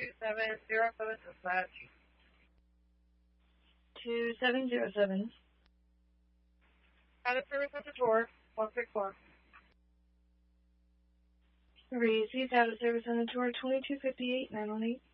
2707 dispatch. 2707. Out of service at the tour, 164. Received out of service on the tour 2258 918.